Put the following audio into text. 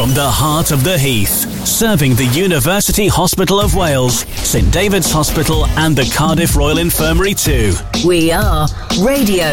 From the heart of the Heath, serving the University Hospital of Wales, St David's Hospital and the Cardiff Royal Infirmary too. We are Radio